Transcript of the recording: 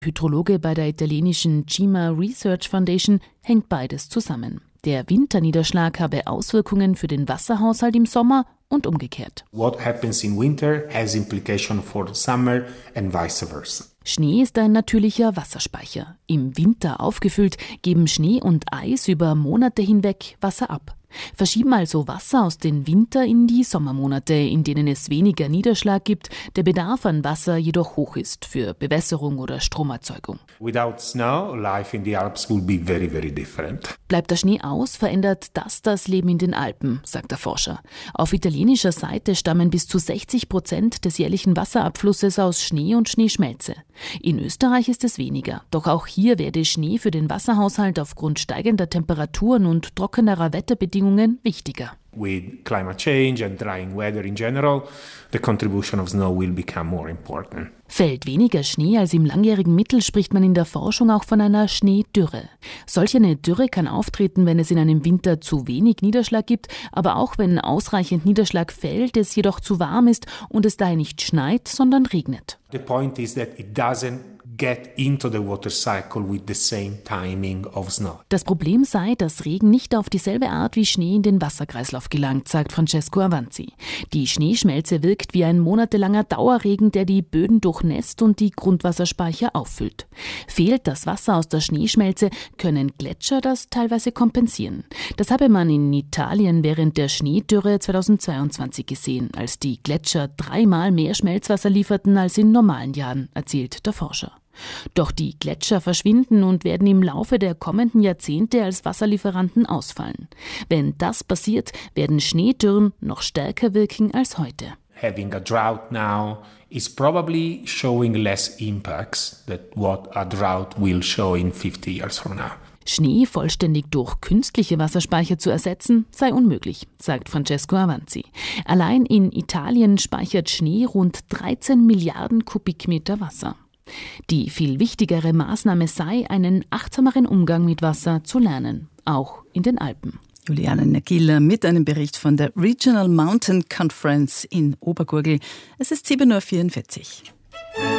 Hydrologe bei der italienischen Cima Research Foundation, hängt beides zusammen. Der Winterniederschlag habe Auswirkungen für den Wasserhaushalt im Sommer und umgekehrt. What happens in winter has implications for the summer and vice versa. Schnee ist ein natürlicher Wasserspeicher. Im Winter aufgefüllt, geben Schnee und Eis über Monate hinweg Wasser ab. Verschieben also Wasser aus dem Winter in die Sommermonate, in denen es weniger Niederschlag gibt, der Bedarf an Wasser jedoch hoch ist für Bewässerung oder Stromerzeugung. Without snow, life in the Alps will be very, very different. Bleibt der Schnee aus, verändert das Leben in den Alpen, sagt der Forscher. Auf italienischer Seite stammen bis zu 60% des jährlichen Wasserabflusses aus Schnee und Schneeschmelze. In Österreich ist es weniger, doch auch hier werde Schnee für den Wasserhaushalt aufgrund steigender Temperaturen und trockenerer Wetterbedingungen wichtiger. With climate change and drying weather in general, the contribution of snow will become more important. Fällt weniger Schnee als im langjährigen Mittel, spricht man in der Forschung auch von einer Schneedürre. Solch eine Dürre kann auftreten, wenn es in einem Winter zu wenig Niederschlag gibt, aber auch wenn ausreichend Niederschlag fällt, es jedoch zu warm ist und es daher nicht schneit, sondern regnet. The point is that it doesn't get into the water cycle with the same timing of snow. Das Problem sei, dass Regen nicht auf dieselbe Art wie Schnee in den Wasserkreislauf gelangt, sagt Francesco Avanzi. Die Schneeschmelze wirkt wie ein monatelanger Dauerregen, der die Böden durchnässt und die Grundwasserspeicher auffüllt. Fehlt das Wasser aus der Schneeschmelze, können Gletscher das teilweise kompensieren. Das habe man in Italien während der Schneedürre 2022 gesehen, als die Gletscher 3-mal mehr Schmelzwasser lieferten als in normalen Jahren, erzählt der Forscher. Doch die Gletscher verschwinden und werden im Laufe der kommenden Jahrzehnte als Wasserlieferanten ausfallen. Wenn das passiert, werden Schneedürren noch stärker wirken als heute. Having a drought now is probably showing less impacts than what a drought will show in 50 years from now. Schnee vollständig durch künstliche Wasserspeicher zu ersetzen, sei unmöglich, sagt Francesco Avanzi. Allein in Italien speichert Schnee rund 13 Milliarden Kubikmeter Wasser. Die viel wichtigere Maßnahme sei, einen achtsameren Umgang mit Wasser zu lernen, auch in den Alpen. Juliane Nagila mit einem Bericht von der Regional Mountain Conference in Obergurgl. Es ist 7:44 Uhr.